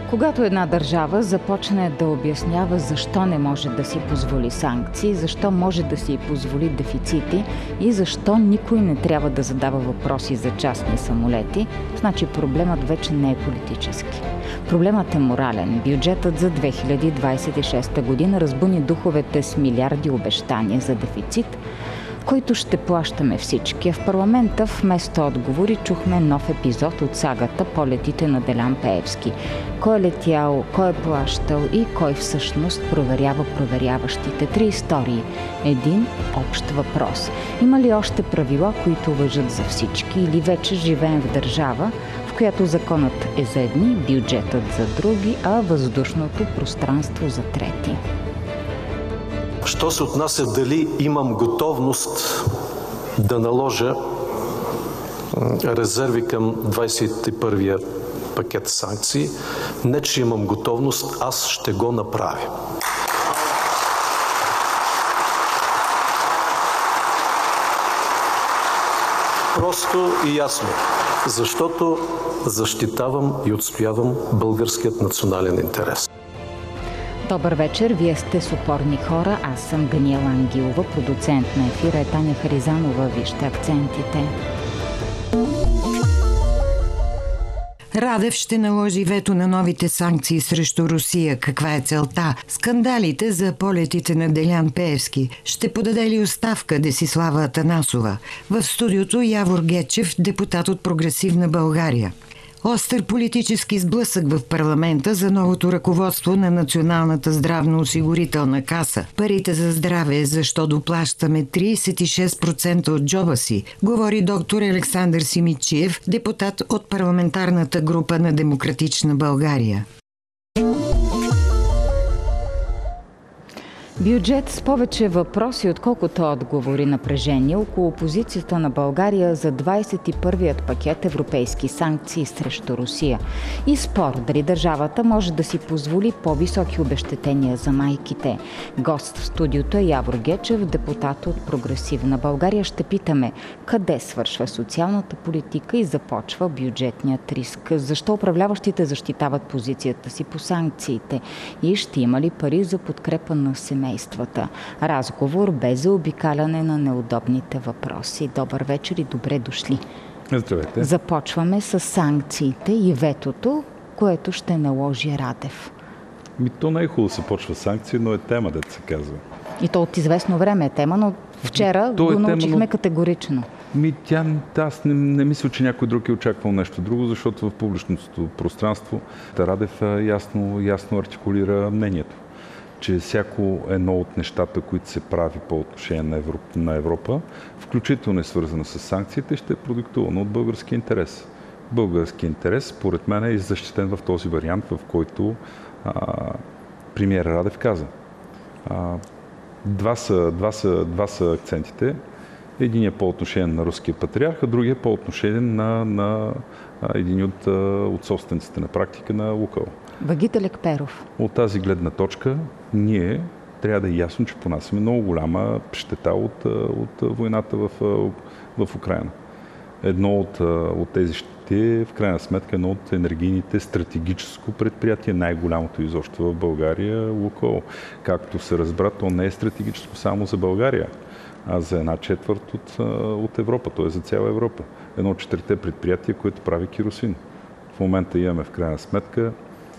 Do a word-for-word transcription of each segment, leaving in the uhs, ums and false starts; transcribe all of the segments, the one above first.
Когато една държава започне да обяснява защо не може да си позволи санкции, защо може да си позволи дефицити и защо никой не трябва да задава въпроси за частни самолети, значи проблемът вече не е политически. Проблемът е морален. Бюджетът за две хиляди двадесет и шеста година разбуни духовете с милиарди обещания за дефицит, който ще плащаме всички. В парламента вместо отговори чухме нов епизод от сагата "Полетите на Делян Пеевски". Кой е летял, кой е плащал и кой всъщност проверява проверяващите. Три истории. Един общ въпрос. Има ли още правила, които важат за всички, или вече живеем в държава, в която законът е за едни, бюджетът за други, а въздушното пространство за трети? Що се отнася дали имам готовност да наложа резерви към двадесет и първия пакет санкции, не че имам готовност, аз ще го направя. Просто и ясно, защото защитавам и отстоявам българският национален интерес. Добър вечер, вие сте с Опорни хора, аз съм Ганиела Ангилова, продуцент на ефира е Таня Харизанова. Вижте акцентите. Радев ще наложи вето на новите санкции срещу Русия. Каква е целта? Скандалите за полетите на Делян Пеевски. Ще подаде ли оставка Десислава Атанасова? В студиото Явор Гечев, депутат от Прогресивна България. Остър политически сблъсък в парламента за новото ръководство на Националната здравноосигурителна каса. Парите за здраве, защо доплащаме тридесет и шест процента от джоба си, говори доктор Александър Симидчиев, депутат от парламентарната група на Демократична България. Бюджет с повече въпроси, отколкото отговори. Напрежение около позицията на България за двадесет и първият пакет европейски санкции срещу Русия. И спор дали държавата може да си позволи по-високи обезщетения за майките. Гост в студиото е Явор Гечев, депутат от Прогресивна България. Ще питаме къде свършва социалната политика и започва бюджетният риск. Защо управляващите защитават позицията си по санкциите? И ще има ли пари за подкрепа на семействата? Разговор без заобикаляне на неудобните въпроси. Добър вечер и добре дошли. Здравейте. Започваме с санкциите и ветото, което ще наложи Радев. Ми, то не е хубаво да се почва санкции, но е тема, да се казва. И то от известно време е тема, но вчера то го е научихме тема, но... категорично. Ми, тя, аз не, не мисля, че някой друг е очаквал нещо друго, защото в публичното пространство Радев ясно, ясно артикулира мнението, че всяко едно от нещата, които се прави по отношение на Европа, на Европа, включително е свързано с санкциите, ще е продиктувано от български интерес. Български интерес, според мен, е защитен в този вариант, в който а, премиер Радев каза. А, два, са, два, са, два са акцентите. Единият по отношение на руския патриарх, а другия по отношение на, на а, един от, от собствениците на практика на Лукойл. Вагителек Перов. От тази гледна точка ние трябва да е ясно, че понасяме много голяма щета от, от войната в, в Украйна. Едно от, от тези щети е в крайна сметка едно от енергийните стратегическо предприятие, най-голямото изобщо в България, Лукойл. Както се разбра, то не е стратегическо само за България, а за една четвърт от, от Европа, т.е. за цяла Европа. Едно от четирите предприятия, което прави керосин. В момента имаме в крайна сметка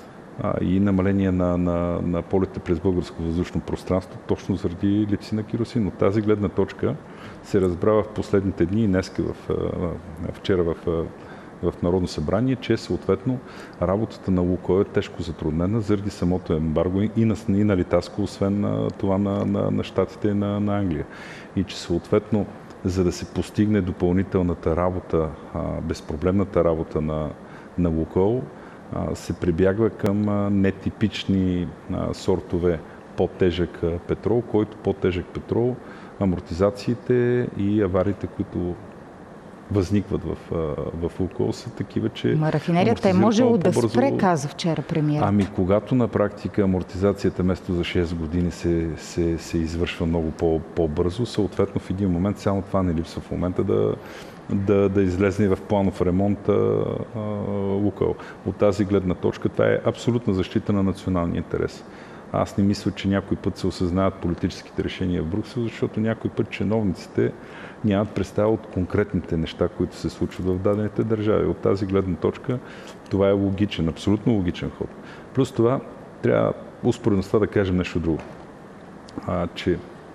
и намаление на, на, на полета през българско въздушно пространство, точно заради липси на керосин. От тази гледна точка се разбра в последните дни и днеска в, вчера в, в Народно събрание, че съответно работата на Лукойл е тежко затруднена заради самото ембарго и на, и на Литаско, освен на това на, на, на щатите и на, на Англия. И че съответно, за да се постигне допълнителната работа, безпроблемната работа на, на Лукойл, се прибягва към нетипични сортове по-тежък петрол, който по-тежък петрол, амортизациите и авариите, които възникват в, в Лукойл, са такива, че... Ма рафинерията е можело да спре, каза вчера премиерът. Ами когато на практика амортизацията вместо за шест години се, се, се извършва много по, по-бързо, съответно в един момент само това не липсва в момента да, да, да излезе в планов ремонт Лукойл. От тази гледна точка това е абсолютна защита на националния интерес. Аз не мисля, че някой път се осъзнават политическите решения в Брюксел, защото някой път чиновниците нямат представа от конкретните неща, които се случват в дадените държави. От тази гледна точка това е логичен, абсолютно логичен ход. Плюс това трябва успоредно с това да кажем нещо друго. А, че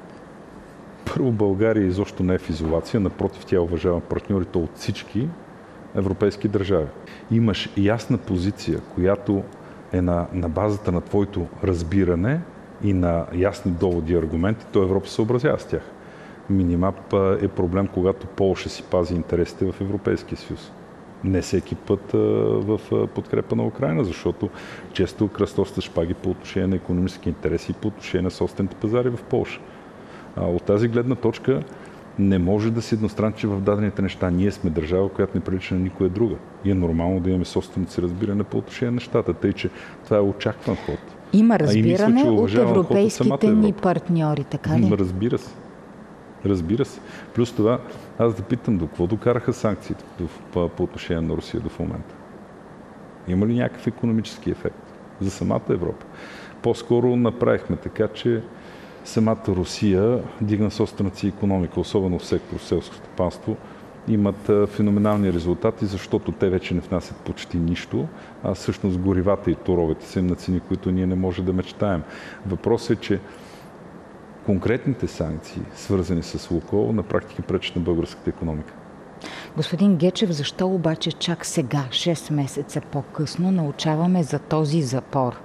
първо България изобщо не е в изолация, напротив, тя уважава партньорите от всички европейски държави. Имаш ясна позиция, която е на, на базата на твоето разбиране и на ясни доводи и аргументи, то Европа се съобразява с тях. Минимап е проблем, когато Полша си пази интересите в Европейския съюз. Не всеки път в подкрепа на Украйна, защото често кръстосът шпаги по отношение на икономически интереси и по отношение на собствените пазари в Полша. От тази гледна точка не може да се едностранчи в дадените неща. Ние сме държава, която не прилича на никоя друга. И е нормално да имаме собственото си разбиране по отношение на нещата. Тъй, че това е очакван ход. Има разбиране мисля, от европейските ни партньори, така ли? Разбира се. Разбира се. Плюс това, аз да питам, до какво докараха санкциите по, по отношение на Русия до в момента? Има ли някакъв икономически ефект за самата Европа? По-скоро направихме така, че самата Русия дигна собствената си икономика, особено в сектор селско стопанство, имат феноменални резултати, защото те вече не внасят почти нищо, а всъщност горивата и торовете са им на цени, които ние не можем да мечтаем. Въпросът е, че конкретните санкции, свързани с Лукойл, на практика пречат на българската икономика. Господин Гечев, защо обаче чак сега, шест месеца по-късно, научаваме за този запор?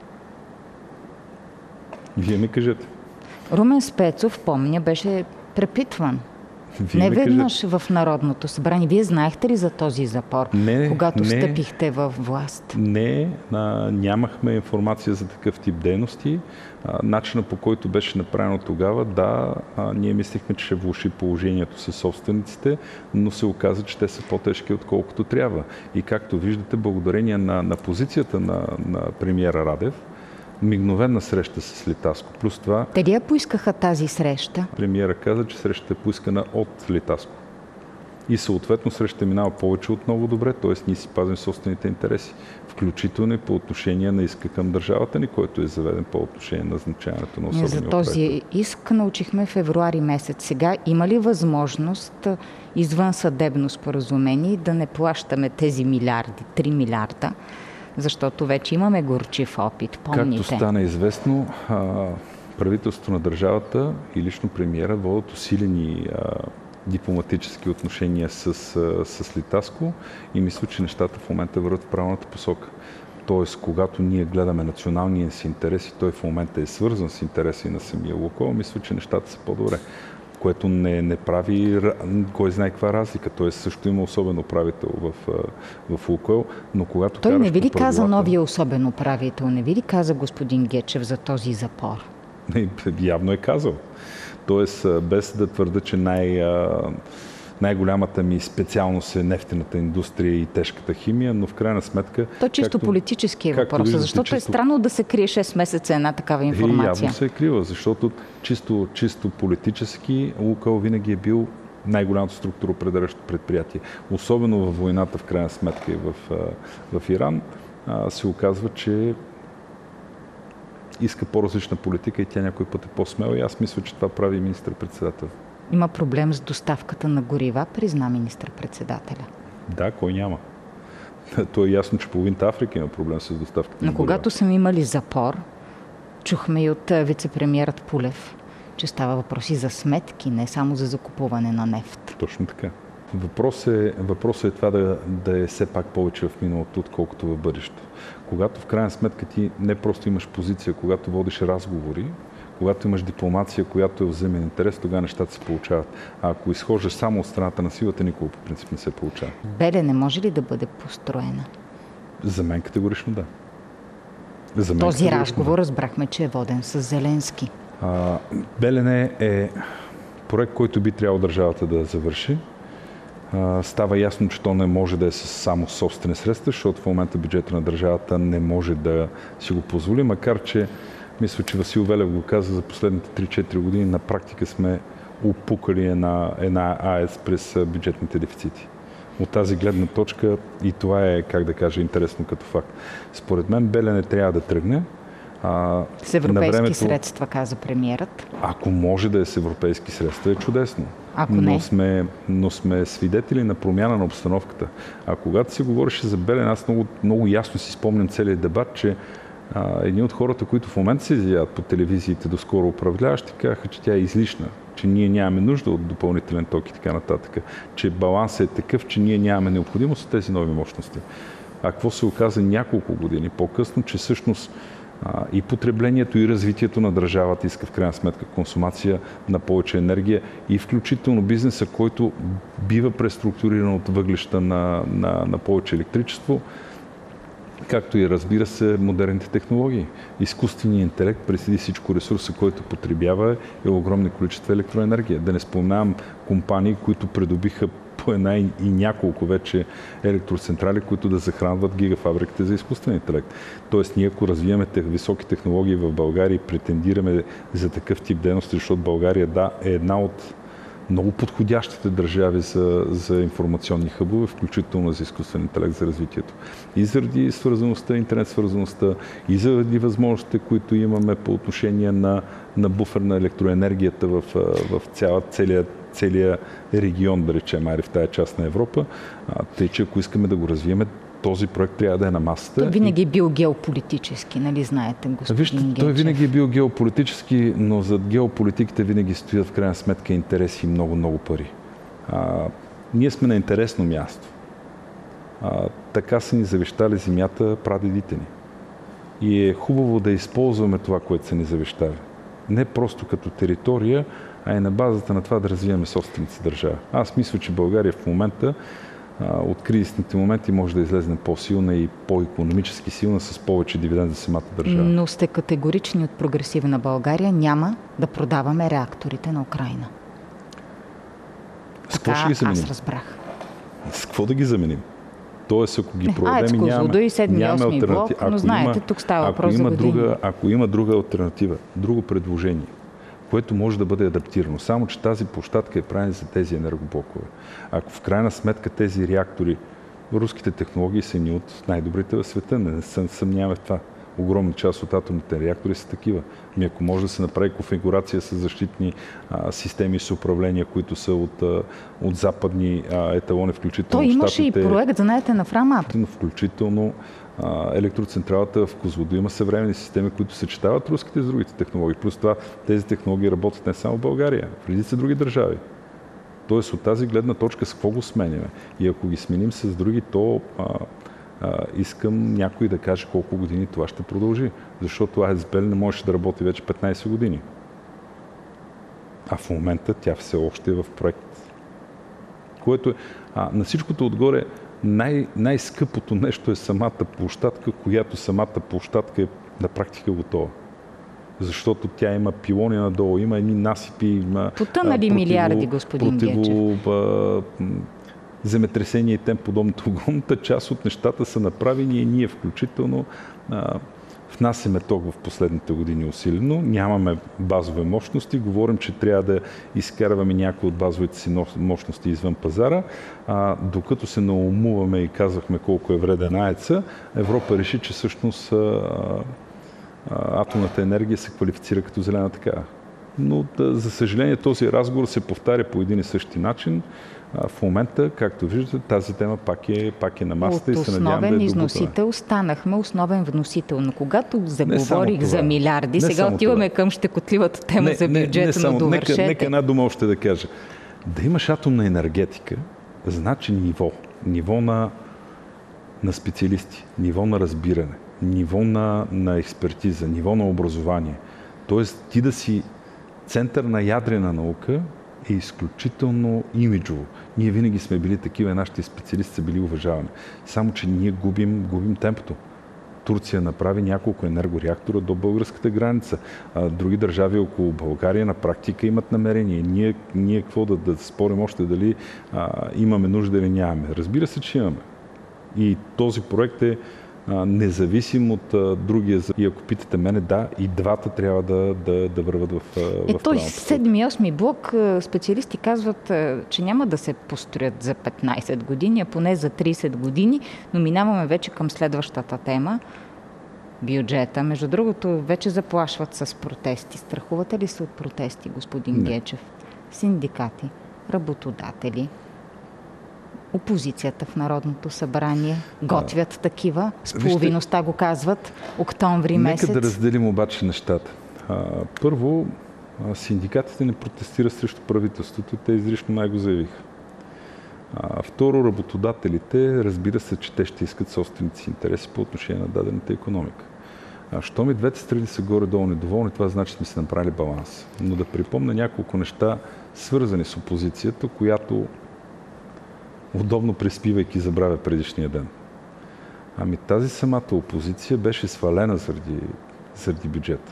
Вие ми кажете. Румен Спецов, помня, беше препитван. Вие не веднъж в Народното събрание. Вие знаехте ли за този запор, не, когато не, встъпихте в власт? Не, а, нямахме информация за такъв тип дейности. А, начинът, по който беше направено тогава, да, а, ние мислихме, че ще влоши положението със собствениците, но се оказа, че те са по-тежки, отколкото трябва. И както виждате, благодарение на, на позицията на, на премиера Радев, мигновена среща с Литаско. Плюс това... Те ли я поискаха тази среща? Премиера каза, че срещата е поискана от Литаско. И съответно срещата минава повече от много добре, т.е. ние си пазим собствените интереси, включително и по отношение на иска към държавата ни, който е заведен по отношение на назначаването на особения За този управител. иск научихме февруари месец. Сега има ли възможност извън съдебно споразумение да не плащаме тези милиарди, три милиарда, защото вече имаме горчив опит, помните? Както стана известно, правителството на държавата и лично премиера водят усилени дипломатически отношения с, с Литаско и мисля, че нещата в момента върват в правилната посока. Тоест, когато ние гледаме националния си интерес и той в момента е свързан с интереси на самия Лукойл, мисля, че нещата са по-добре, което не, не прави кой знае каква разлика. Той също има особен управител в, в Лукойл, но когато той не ви ли правилата... каза новия особен управител? Не ви ли каза господин Гечев за този запор? Не, явно е казал. Тоест, без да твърда, че най, най-голямата ми специалност е нефтената индустрия и тежката химия, но в крайна сметка... То чисто както, политически е въпрос, виждате, защото чисто... е странно да се крие шест месеца една такава информация. Е, явно се е крива, защото чисто, чисто политически Лукойл винаги е бил най-голямото структуроопределящо предприятие. Особено във войната, в крайна сметка и в, в Иран, се оказва, че иска по-различна политика и тя някой път е по-смела и аз мисля, че това прави и министър-председател. Има проблем с доставката на горива, призна министър-председателя. Да, кой няма. То е ясно, че половината Африка има проблем с доставката Но на горива. когато са имали запор, чухме и от вице-премиерът Пулев, че става въпроси за сметки, не само за закупуване на нефт. Точно така. Въпросът е, въпрос е това да, да е все пак повече в миналото, отколкото в бъдещето. Когато в крайна сметка ти не просто имаш позиция, когато водиш разговори, когато имаш дипломация, която е взаимен интерес, тогава нещата се получават. А ако изхождаш само от страната на силата, никога по принцип не се получава. Белене може ли да бъде построена? За мен категорично да. За мен Този категорично разговор да. разбрахме, че е воден с Зеленски. А, Белене е проект, който би трябвало държавата да завърши. Става ясно, че то не може да е само собствени средства, защото в момента бюджета на държавата не може да си го позволи, макар че мисля, че Васил Велев го каза, за последните три-четири години на практика сме опукали една, една АЕЦ през бюджетните дефицити. От тази гледна точка и това е, как да кажа, интересно като факт. Според мен Белене трябва да тръгне. А, с европейски времето, средства, каза премиерът. Ако може да е с европейски средства, е чудесно. Ако не. Но сме, но сме свидетели на промяна на обстановката. А когато се говореше за Белене, аз много, много ясно си спомням целият дебат, че а, едни от хората, които в момента се изявяват по телевизиите, доскоро управляващи, казаха, че тя е излишна, че ние нямаме нужда от допълнителен ток и така нататък, че балансът е такъв, че ние нямаме необходимост от тези нови мощности. А какво се оказа няколко години по-късно, че всъщност а, и потреблението, и развитието на държавата иска в крайна сметка консумация на повече енергия и включително бизнеса, който бива преструктуриран от въглища на, на, на повече електричество, както и, разбира се, модерните технологии. Изкуственият интелект, преди всичко ресурса, който потребява, е огромни количества електроенергия. Да не споменавам компании, които придобиха по една и няколко вече електроцентрали, които да захранват гигафабриките за изкуствен интелект. Тоест, ние ако развиваме високи технологии в България и претендираме за такъв тип дейности, защото България, да, е една от много подходящите държави за, за информационни хъбове, включително за изкуствен интелект за развитието. И заради свързаността, интернет свързаността, и заради възможностите, които имаме по отношение на, на буфер на електроенергията в, в цяла, целия, целия регион, да речем, айде в тая част на Европа. А, тъй, че ако искаме да го развиеме, този проект трябва да е на масата. Той винаги е бил геополитически, нали знаете, господин Вижте, Гечев? Той винаги е бил геополитически, но зад геополитиките винаги стоят в крайна сметка интереси и много-много пари. А, ние сме на интересно място. А, така са ни завещали земята прадедите ни. И е хубаво да използваме това, което са ни завещали. Не просто като територия, а и на базата на това да развиваме собствените си държави. Аз мисля, че България в момента от кризисните моменти може да излезне по-силна и по-икономически силна с повече дивиденд за самата държава. Но сте категорични от Прогресивна България, няма да продаваме реакторите на Украйна. С какво ще ги заменим? Аз разбрах. С какво да ги заменим? Тоест, ако ги продадем, нямаме, и нямаме альтернатива. Блок, но знаете, тук става въпрос за години. Друга, ако има друга альтернатива, друго предложение, което може да бъде адаптирано. Само че тази площадка е правена за тези енергоблокове. Ако в крайна сметка тези реактори, руските технологии са ни от най-добрите в света, не се съмняваме в това. Огромна част от атомните реактори са такива. Ами ако може да се направи конфигурация с защитни а, системи с управление, които са от, а, от западни а, еталони, включително То имаше щатите, и проект, знаете, на Фрамап. Включително електроцентралата в Козлодуй има съвременни системи, които съчетават руските с другите технологии. Плюс това тези технологии работят не само в България, в редица други държави. Тоест от тази гледна точка с какво го сменяме? И ако ги сменим с други, то а, а, искам някой да каже колко години това ще продължи. Защото АЕЦ Белене можеше да работи вече петнайсет години. А в момента тя все още е в проект. Което е, а, на всичкото отгоре Най- най-скъпото нещо е самата площадка, която самата площадка е на практика готова. Защото тя има пилони надолу, има едни насипи, има потънали противо, милиарди, господин Гечев. А, земетресение и тем подобното. Огромната част от нещата са направени и ние включително а, внасяме ток в последните години усилено. Нямаме базови мощности. Говорим, че трябва да изкарваме някои от базовите си мощности извън пазара. А, докато се наумуваме и казахме колко е вреден АЕЦ-а, Европа реши, че всъщност а, а, атомната енергия се квалифицира като зелена такава. Но, да, за съжаление, този разговор се повтаря по един и същи начин. В момента, както виждате, тази тема пак е, пак е на масата и се надявам да е основен износител станахме основен вносител. Но когато заговорих за милиарди, не сега отиваме това. към щекотливата тема не, за бюджета, не, не само, но довършете. Нека, нека една дума още да кажа. Да имаш атомна енергетика, значи ниво. Ниво на, на специалисти, ниво на разбиране, ниво на, на експертиза, ниво на образование. Тоест ти да си център на ядрена наука е изключително имиджово. Ние винаги сме били такива, нашите специалисти са били уважавани. Само, че ние губим, губим темпото. Турция направи няколко енергореактора до българската граница. А, други държави около България на практика имат намерение. Ние, ние какво да, да спорим още дали а, имаме нужда или нямаме. Разбира се, че имаме. И този проект е а, независим от а, другия. И ако питате мене, да, и двата трябва да, да, да върват в, в Е, той седми и осми блок, специалисти казват, че няма да се построят за петнайсет години, а поне за трийсет години, но минаваме вече към следващата тема. Бюджета. Между другото, вече заплашват с протести. Страхувате ли се от протести, господин Не. Гечев? Синдикати, работодатели, опозицията в Народното събрание готвят а, такива. С половиността го казват. Октомври месец. Нека да разделим обаче нещата. А, първо, а, синдикатите не протестират срещу правителството. Те изрично май го заявиха. А, второ, работодателите, разбира се, че те ще искат собствените си интереси по отношение на дадената икономика. А, щом и двете страни са горе-долу недоволни, това значи, че сме се направили баланс. Но да припомня няколко неща, свързани с опозицията, която удобно преспивайки забравя предишния ден. Ами тази самата опозиция беше свалена заради, заради бюджета.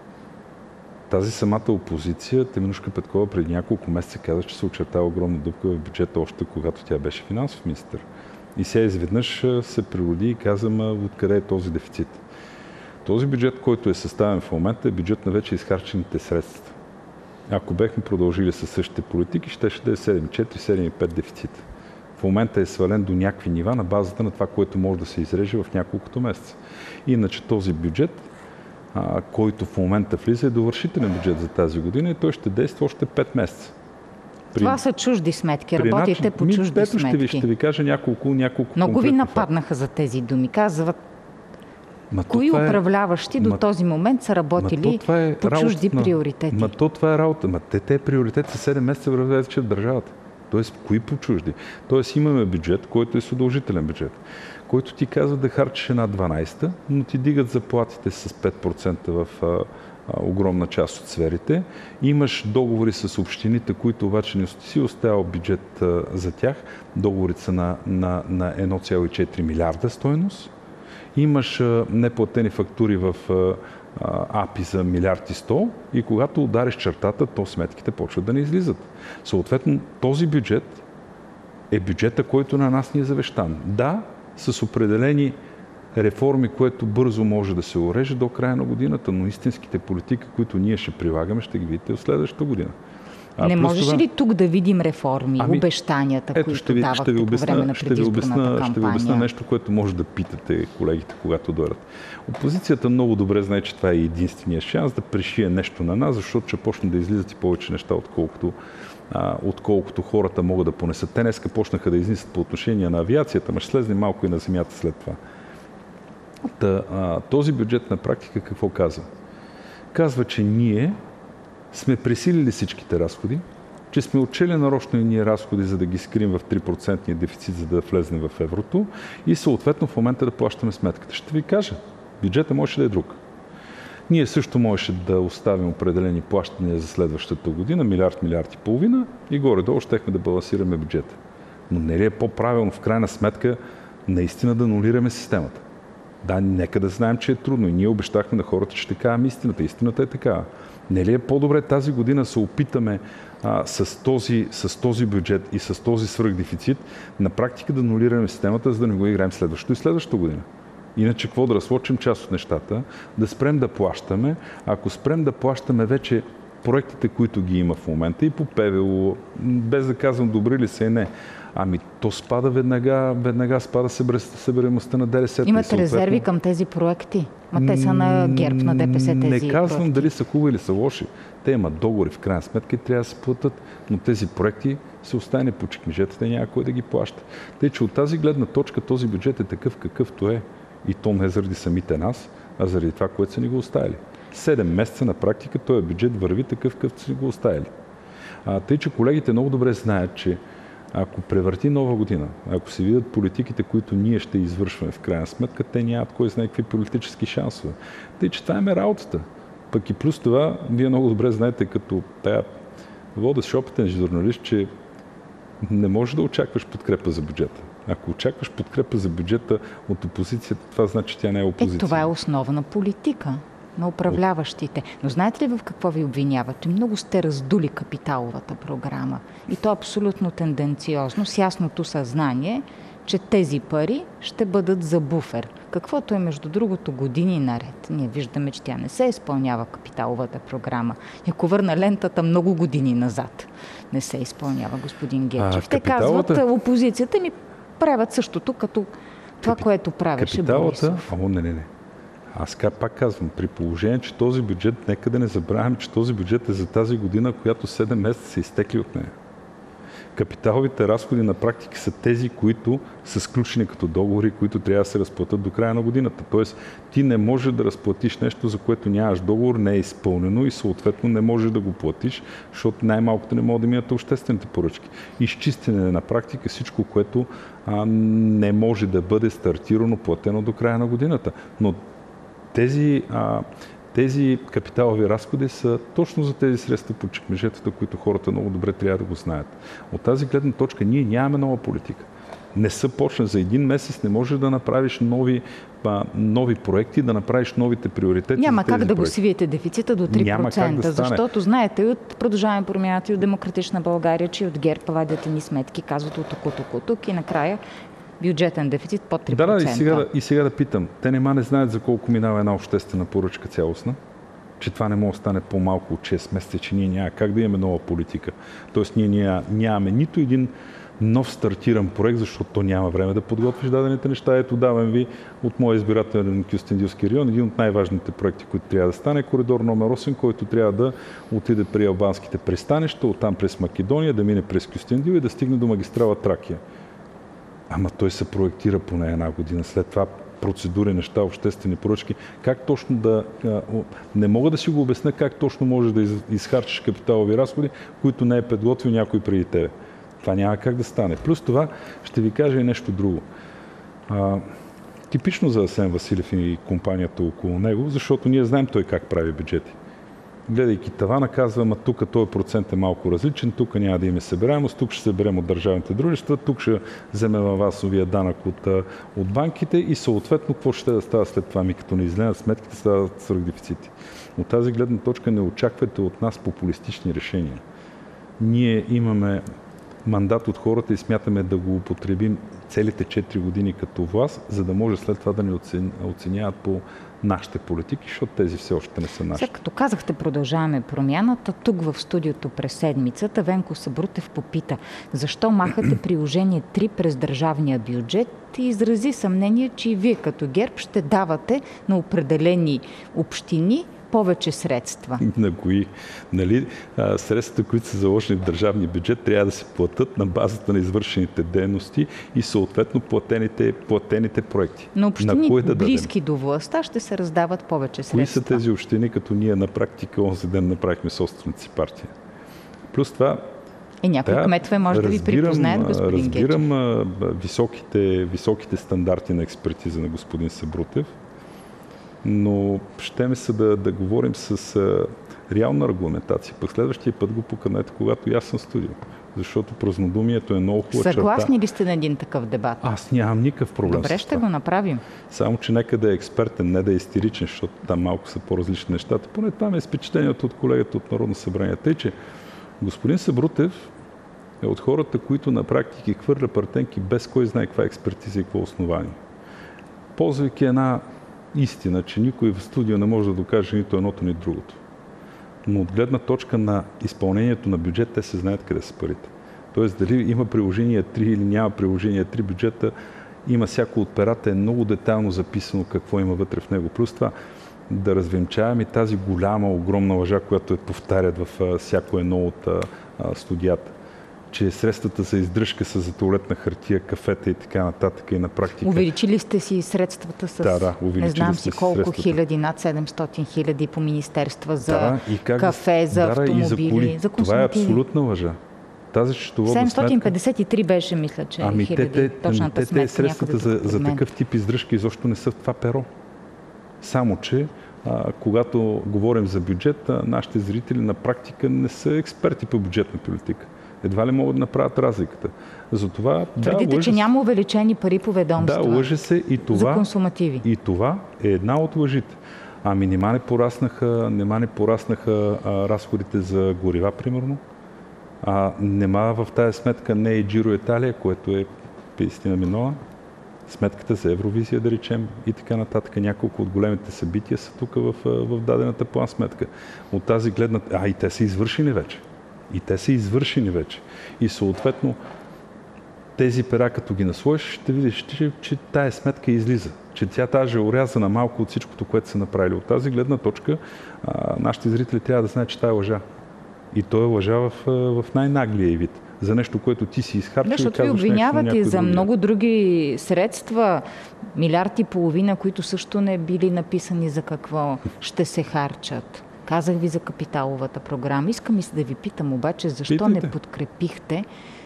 Тази самата опозиция, Теменужка Петкова преди няколко месеца каза, че се очертава огромна дупка в бюджета, още когато тя беше финансов министър. И сега изведнъж се природи и каза, ма откъде е този дефицит. Този бюджет, който е съставен в момента, е бюджет на вече изхарчените средства. Ако бехме продължили със същите политики, ще ще да е седем цяло и четири - седем цяло и пет дефицит. В момента е свален до някакви нива на базата на това, което може да се изреже в няколкото месеца. Иначе този бюджет, а, който в момента влиза, е довършителен бюджет за тази година и той ще действа още пет месеца. При... Това са чужди сметки. Работите начин... по чужди Ми, сметки. Ще ви, ще ви кажа няколко, няколко Много ви нападнаха за тези думи. Казват, ма кои управляващи е... до ма... този момент са работили е по чужди на... приоритети. Ма то това е работа. Ма те, те приоритети са седем месеца в държавата. Тоест, кои по чужди? Тоест, имаме бюджет, който е с удължителен бюджет, който ти казва да харчиш една дванайсета, но ти дигат заплатите с пет процента в а, а, огромна част от сферите. Имаш договори с общините, които обаче не си оставил бюджет а, за тях. Договорите са на, на, на едно цяло и четири милиарда стойност. Имаш а, неплатени фактури в а, АПИ за милиард и сто и когато удариш чертата, то сметките почват да не излизат. Съответно, този бюджет е бюджета, който на нас ни е завещан. Да, с определени реформи, което бързо може да се уреже до края на годината, но истинските политики, които ние ще прилагаме, ще ги видите в следващата година. А, не можеш това... ли тук да видим реформи, ами, обещанията, ето, които ще ви, давахте ще ви обясна, по време на предизборната кампания? Ще ви обясна нещо, което може да питате колегите, когато дойдат. Опозицията много добре знае, че това е единствения шанс да пришие нещо на нас, защото ще почне да излизат и повече неща, отколкото, а, отколкото хората могат да понесат. Те днеска почнаха да изнесат по отношение на авиацията, но ще слезне малко и на земята след това. Та, а, този бюджет на практика какво казва? Казва, че ние сме пресилили всичките разходи, че сме отчели нарочно и ние разходи, за да ги скрием в три процента дефицит, за да влезне в еврото и съответно в момента да плащаме сметката. Ще ви кажа, бюджета може да е друг. Ние също можеше да оставим определени плащания за следващата година, милиард, милиард и половина и горе-долу щехме да балансираме бюджета. Но не ли е по-правилно в крайна сметка наистина да анулираме системата? Да, нека да знаем, че е трудно и ние обещахме на хората, че ще кажем истината. Истината е такава. Не ли е по-добре тази година се опитаме а, с, този, с този бюджет и с този свръхдефицит на практика да анулираме системата, за да не го играем следващото и следващата година? Иначе какво да разлочим част от нещата, да спрем да плащаме. Ако спрем да плащаме вече проектите, които ги има в момента и по ПВО, без да казвам добри ли са и не, ами то спада веднага, веднага спада събираемостта на ДДС. Имате съответно... резерви към тези проекти? Ма те са на ГЕРБ, на ДПС тези Не казвам проекти. Дали са хубави или са лоши. Те имат договори в крайна сметка и трябва да се платят, но тези проекти се остане по чекмежетата и няма кой да ги плаща. Тъй, че от тази гледна точка този бюджет е такъв какъвто е. И то не заради самите нас, а заради това, което са ни го оставили. Седем месеца на практика този бюджет върви такъв, какъвто са ни го оставили. А, тъй, че колегите много добре знаят, че ако превърти нова година, ако се видят политиките, които ние ще извършваме в крайна сметка, те нямат кой знае какви политически шансове. Тъй, че това е работата. Пък и плюс това, вие много добре знаете, като тая водещ опитен журналист, че не можеш да очакваш подкрепа за бюджета. Ако очакваш подкрепа за бюджета от опозицията, това значи, че тя не е опозиция. Е, това е основна политика на управляващите. Но знаете ли в какво ви обвиняват? Че много сте раздули капиталовата програма. И то абсолютно тенденциозно, с ясното съзнание, че тези пари ще бъдат за буфер. Каквото е, между другото, години наред. Ние виждаме, че тя не се изпълнява капиталовата програма. И ако върна лентата много години назад, не се изпълнява, господин Гечев. А, Те капиталовата... казват, опозицията ми правят същото, като това, Капи... което правеше капиталата... Борисов. О, не, не, не. Аз пак казвам, при положение, че този бюджет, нека да не забравяме, че този бюджет е за тази година, която седем месеца са изтекли от нея. Капиталовите разходи на практика са тези, които са сключени като договори, които трябва да се разплатят до края на годината. Тоест, ти не можеш да разплатиш нещо, за което нямаш договор, не е изпълнено и съответно не можеш да го платиш, защото най-малкото не могат да минат обществените поръчки. Изчистене на практика всичко, което а, не може да бъде стартирано, платено до края на годината. Но тези... А, Тези капиталови разходи са точно за тези средства по чекмежетата, които хората много добре трябва да го знаят. От тази гледна точка ние нямаме нова политика. Не са почна за един месец, не можеш да направиш нови, а, нови проекти, да направиш новите приоритети. Няма за тези как да проекти. го свиете дефицита до три процента, Няма как да стане. защото знаете от Продължаваме промяната и от Демократична България, че от ГЕРБ вадят ни сметки, казват от тук, от тук, от тук и накрая бюджетен дефицит под три процента. Да, да, и сега, и сега да питам. Те нема не знаят за колко минава една обществена поръчка цялостна, че това не може да стане по-малко от шест месеца, че ние няма как да имаме нова политика. Тоест ние ня, нямаме нито един нов стартиран проект, защото то няма време да подготвиш дадените неща. Ето давам ви от моя избирателен Кюстендилски район един от най-важните проекти, които трябва да стане, коридор номер осем, който трябва да отиде при албанските пристанища, оттам през Македония, да мине през Кюстендил и да стигне до магистрала Тракия. Ама той се проектира поне една година. След това процедури, неща, обществени поръчки. Как точно да... Не мога да си го обясня как точно можеш да изхарчиш капиталови разходи, които не е подготвил някой преди тебе. Това няма как да стане. Плюс това ще ви кажа и нещо друго. А, типично за Асен Василев и компанията около него, защото ние знаем той как прави бюджети. Гледайки тавана, казвам, а тук този процент е малко различен, тук няма да има събираемост, тук ще съберем от държавните дружества, тук ще вземем авансовия данък от, от банките и съответно какво ще да става след това, ми като не изгледат сметките, стават свръхдефицити. От тази гледна точка не очаквайте от нас популистични решения. Ние имаме мандат от хората и смятаме да го употребим целите четири години като власт, за да може след това да ни оценяват по нашите политики, защото тези все още не са наши. Сега като казахте, продължаваме промяната, тук в студиото през седмицата Венко Сабрутев попита защо махате приложение три през държавния бюджет и изрази съмнение, че и вие като ГЕРБ ще давате на определени общини повече средства. На кои? Нали, средствата, които са заложени в държавния бюджет, трябва да се платят на базата на извършените дейности и съответно платените, платените проекти. На общини на да близки до властта ще се раздават повече средства. Кои са тези общини, като ние на практика онзи ден направихме собствената си партия? Плюс това И някои да, кметове може да ви припознаят, господин Гечев. Разбирам високите, високите стандарти на експертиза на господин Сабрутев, но ще ме се да, да говорим с а, реална регламентация. Пък следващия път го поканете, когато и аз съм студио. Защото празнодумието е много хубава черта. Съгласни ли сте на един такъв дебат? Аз нямам никакъв проблем. Добре, с ще това. го направим. Само, че нека да е експертен, не да е истеричен, защото там малко са по-различни нещата. Поне това е впечатлението от колегата от Народно събрание. Тъй, че господин Сабрутев е от хората, които на практика хвърля партенки без кой знае каква експертиза и какво основание. Ползвайки една истина, че никой в студио не може да докаже нито едното, ни другото. Но от гледна точка на изпълнението на бюджет, те се знаят къде са парите. Тоест, дали има приложение три или няма приложение три бюджета, има всяко от перата, е много детайлно записано какво има вътре в него. Плюс това да развенчаваме тази голяма, огромна лъжа, която е повтарят в всяко едно от студията, че средствата за издръжка са за туалетна хартия, кафета и така нататък и на практика. Увеличили сте си средствата с да, да, не знам си колко средствата. хиляди, над седемстотин хиляди по министерства за да, и как кафе, за да, автомобили, за, коли. за консумативи. Това е абсолютна лъжа. Тази счетоводна седемстотин петдесет и три беше, мисля, че ами хиляди. Те, точната те, сметка те средствата за, за такъв тип издръжка изобщо не са в това перо. Само, че а, когато говорим за бюджет, а, нашите зрители на практика не са експерти по бюджетна политика. Едва ли могат да направят разликата. Затова, твърдите, да, че няма увеличени пари по ведомства. Да, лъже се и това, за консумативи. И това е една от лъжите. Ами нема не пораснаха, нема не пораснаха а, разходите за горива, примерно. А нема в тази сметка не е Джиро Италия, което е петдесет милиона. Сметката за Евровизия, да речем, и така нататък. Няколко от големите събития са тук в, в дадената план сметка. От тази гледна... А, и те са извършени вече. И те са извършени вече. И съответно, тези пера, като ги наслоиш, ще видиш, че, че тая сметка излиза. Че тя тази е орязана малко от всичкото, което са направили. От тази гледна точка, а, нашите зрители трябва да знаят, че тая е лъжа. И то е лъжа в, в най-наглия вид. За нещо, което ти си изхарчил. Да, защото ви обвиняват и за други. много други средства, милиард и половина, които също не били написани за какво ще се харчат. Казах ви за капиталовата програма. Искам и да ви питам обаче, защо Питайте. не подкрепихте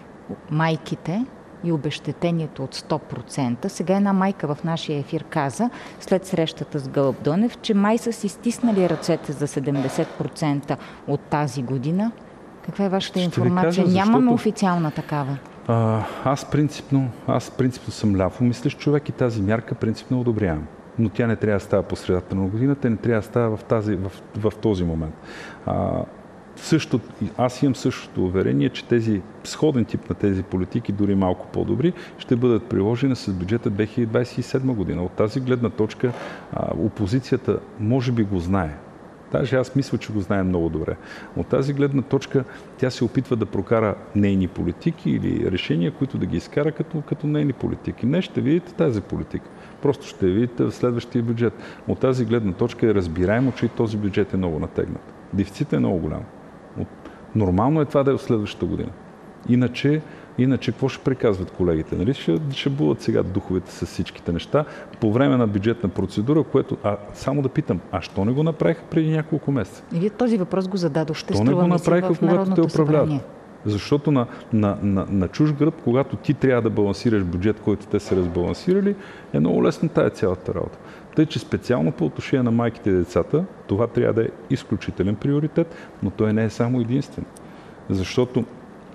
майките и обезщетението от сто процента. Сега една майка в нашия ефир каза, след срещата с Гълъб Донев, че май са си стиснали ръцете за седемдесет процента от тази година. Каква е вашата Ще информация? кажа, защото... Нямаме официална такава. А, аз, принципно, аз принципно съм ляво мислещ човек и тази мярка принципно одобрявам. Но тя не трябва да става по средата на годината, не трябва да става в, тази, в, в този момент. А, също, аз имам същото уверение, че тези сходен тип на тези политики, дори малко по-добри, ще бъдат приложени с бюджета две хиляди двадесет и седма година. От тази гледна точка а, опозицията може би го знае. Даже аз мисля, че го знаем много добре. От тази гледна точка тя се опитва да прокара нейни политики или решения, които да ги изкара като, като нейни политики. Не ще видите тази политика. Просто ще видите в следващия бюджет. От тази гледна точка е разбираемо, че и този бюджет е много натегнат. Дефицитът е много голям. От... Нормално е това да е в следващата година. Иначе, иначе какво ще приказват колегите? Нали? Ще, ще будат сега духовете с всичките неща по време на бюджетна процедура, което... А, само да питам, а що не го направиха преди няколко месеца? И вие този въпрос го зададохте, що не го направиха, когато те управляват? Събрание. Защото на, на, на, на чуж гръб, когато ти трябва да балансираш бюджет, който те са разбалансирали, е много лесно тая цялата работа. Тъй, че специално по отношение на майките и децата, това трябва да е изключителен приоритет, но той не е само единствен. Защото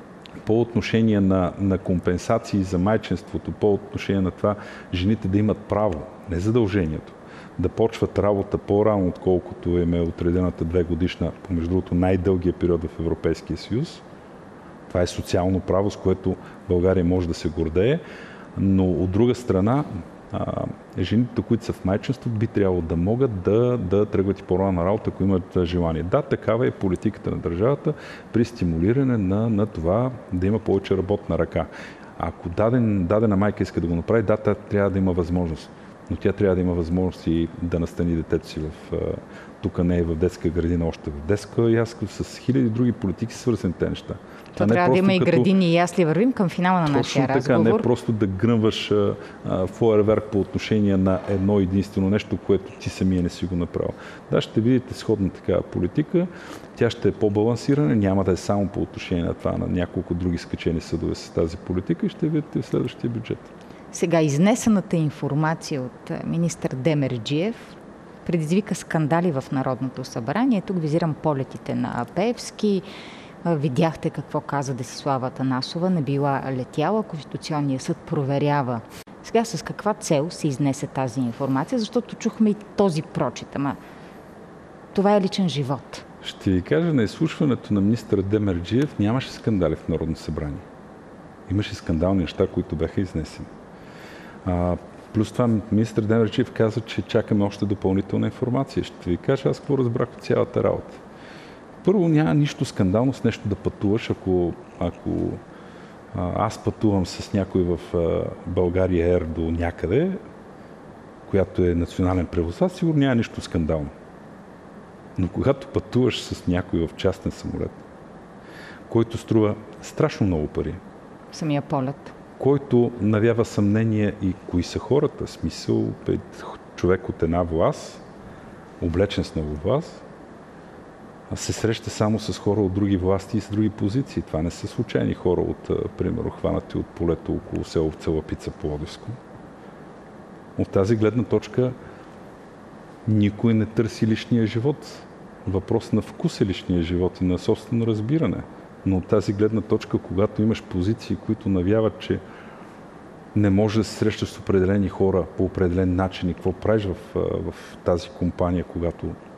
по отношение на, на компенсации за майчинството, по отношение на това жените да имат право, не задължението, да почват работа по-рано, отколкото им е отредената две годишна, помежду другото най-дългия период в Европейския съюз. Това е социално право, с което България може да се гордее, но от друга страна, а, жените, които са в майчинство, би трябвало да могат да, да тръгват и по-рано на работа, ако имат желание. Да, такава е политиката на държавата при стимулиране на, на това да има повече работна ръка. Ако даден, дадена майка иска да го направи, да, тя трябва да има възможност. Но тя трябва да има възможност и да настани детето си в... Тук не е в детска градина, още в детска ясла, с хиляди други политики свързани тези неща. То а трябва да има и градини и ясли. Вървим към финала на нашия така, разговор. Не просто да гръмваш фойерверк по отношение на едно единствено нещо, което ти самия не си го направил. Да, ще видите сходна такава политика. Тя ще е по-балансирана, няма да е само по отношение на това, на няколко други скачени съдове с тази политика и ще видите в следващия бюджет. Сега, изнесената информация от министър Демерджиев предизвика скандали в Народното събрание. Тук визирам полетите на Пеевски. Видяхте какво каза Десислава Атанасова. Не била летяла. Конституционният съд проверява. Сега с каква цел се изнесе тази информация? Защото чухме и този прочит. Ама това е личен живот. Ще ви кажа, на изслушването на министър Демерджиев нямаше скандали в Народното събрание. Имаше скандални неща, които бяха изнесени. А, плюс това министър Демерджиев каза, че чакаме още допълнителна информация. Ще ви кажа аз какво разбрах от цялата работа. Първо, няма нищо скандално с нещо да пътуваш. Ако, ако а, аз пътувам с някой в а, България Ер до някъде, която е национален превозвач, сигурно няма нищо скандално. Но когато пътуваш с някой в частен самолет, който струва страшно много пари, самия полет, който навява съмнение и кои са хората, в смисъл човек от една власт, облечен с много власт, се среща само с хора от други власти и с други позиции. Това не са случайни хора от, примерно, хванати от полето около село Целапица, Пловдивско. От тази гледна точка никой не търси личния живот. Въпрос на вкус е личния живот и на собствено разбиране. Но от тази гледна точка, когато имаш позиции, които навяват, че не може да се срещаш с определени хора по определен начин и какво правиш в, в тази компания, когато